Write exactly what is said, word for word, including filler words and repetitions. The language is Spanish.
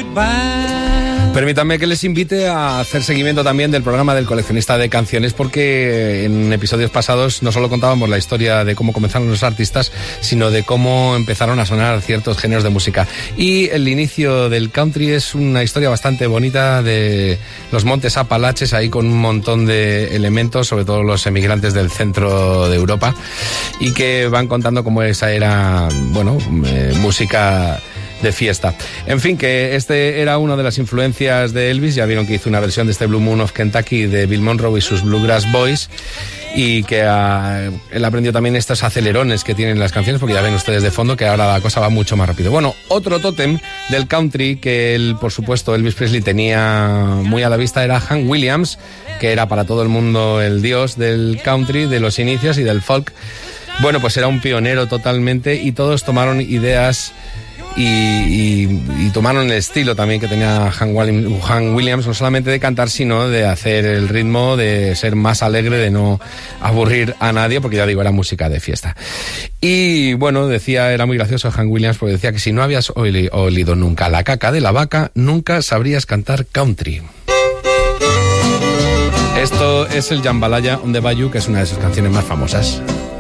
Permítanme que les invite a hacer seguimiento también del programa del coleccionista de canciones, porque en episodios pasados no solo contábamos la historia de cómo comenzaron los artistas, sino de cómo empezaron a sonar ciertos géneros de música. Y el inicio del country es una historia bastante bonita de los Montes Apalaches, ahí con un montón de elementos, sobre todo los emigrantes del centro de Europa, y que van contando cómo esa era, bueno, eh, música de fiesta. En fin, que este era una de las influencias de Elvis. Ya vieron que hizo una versión de este Blue Moon of Kentucky de Bill Monroe y sus Bluegrass Boys, y que uh, él aprendió también estos acelerones que tienen las canciones, porque ya ven ustedes de fondo que ahora la cosa va mucho más rápido. Bueno, otro tótem del country que él, por supuesto, Elvis Presley tenía muy a la vista era Hank Williams, que era para todo el mundo el dios del country, de los inicios y del folk. Bueno, pues era un pionero totalmente, y todos tomaron ideas Y, y, y tomaron el estilo también que tenía Hank Williams, no solamente de cantar, sino de hacer el ritmo, de ser más alegre, de no aburrir a nadie, porque ya digo, era música de fiesta. Y bueno, decía, era muy gracioso Hank Williams, porque decía que si no habías oli, olido nunca la caca de la vaca, nunca sabrías cantar country. Esto es el Jambalaya on the Bayou, que es una de sus canciones más famosas.